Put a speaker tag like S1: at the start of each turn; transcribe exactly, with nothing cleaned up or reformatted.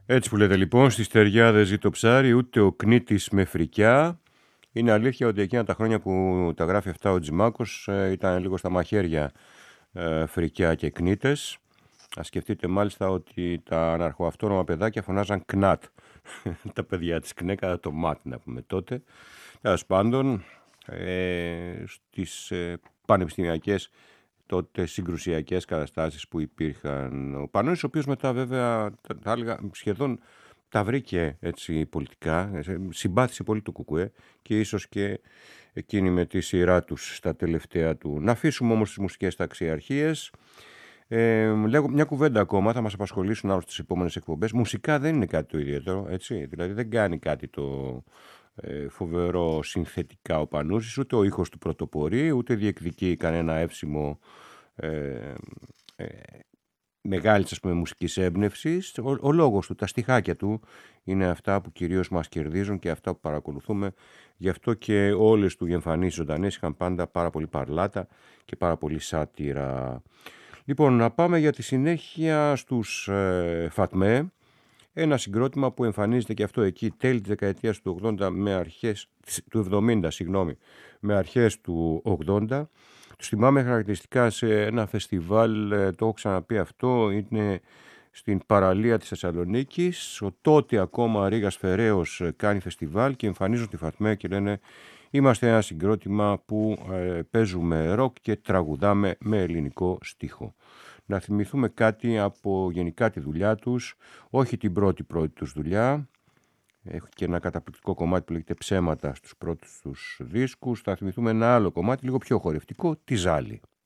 S1: Έτσι που λέτε λοιπόν, στη στεριά δεν ζει το ψάρι, ούτε ο κνήτης με φρικιά. Είναι αλήθεια ότι εκείνα τα χρόνια που τα γράφει αυτά ο Τζιμάκος ε, ήταν λίγο στα μαχαίρια ε, φρικιά και κνήτες. Ας σκεφτείτε μάλιστα ότι τα αναρχοαυτόνομα παιδάκια φωνάζαν κνάτ. Τα παιδιά της κνέκα, το μάτ να πούμε τότε. Τέλος πάντων, ε, στις ε, πανεπιστημιακές τότε συγκρουσιακές καταστάσεις που υπήρχαν. Ο Πανώνης, ο οποίος μετά βέβαια θα έλεγα, σχεδόν τα βρήκε έτσι πολιτικά, συμπάθησε πολύ το Κουκουέ και ίσως και εκείνη με τη σειρά τους στα τελευταία του. Να αφήσουμε όμως τις μουσικές ταξιαρχίες. Ε, λέγω μια κουβέντα ακόμα, θα μας απασχολήσουν άλλο στις επόμενες εκπομπές. Μουσικά δεν είναι κάτι το ιδιαίτερο, έτσι, δηλαδή δεν κάνει κάτι το ε, φοβερό συνθετικά ο Πανούσης, ούτε ο ήχος του πρωτοπορεί, ούτε διεκδικεί κανένα εύσημο ε, ε, μεγάλης ας πούμε μουσικής έμπνευσης. Ο, ο λόγος του, τα στιχάκια του είναι αυτά που κυρίως μας κερδίζουν και αυτά που παρακολουθούμε. Γι' αυτό και όλες του οι εμφανίσεις ζωντανές είχαν πάντα πάρα πολύ παρλάτα και πάρα πολύ σάτυρα. Λοιπόν, να πάμε για τη συνέχεια στους ε, Φατμέ, ένα συγκρότημα που εμφανίζεται και αυτό εκεί τέλη της δεκαετίας του ογδόντα με αρχές, του εβδομήντα, συγγνώμη, με αρχές του ογδόντα. Τους θυμάμαι χαρακτηριστικά σε ένα φεστιβάλ, ε, το έχω ξαναπεί αυτό, είναι στην παραλία της Θεσσαλονίκης. Ο τότε ακόμα Ρήγας Φεραίος κάνει φεστιβάλ και εμφανίζουν τη Φατμέ και λένε είμαστε ένα συγκρότημα που ε, παίζουμε ροκ και τραγουδάμε με ελληνικό στίχο. Να θυμηθούμε κάτι από γενικά τη δουλειά τους, όχι την πρώτη πρώτη τους δουλειά, έχει και ένα καταπληκτικό κομμάτι που λέγεται ψέματα στους πρώτους τους δίσκους. Θα θυμηθούμε ένα άλλο κομμάτι λίγο πιο χορευτικό, τη Ζάλη.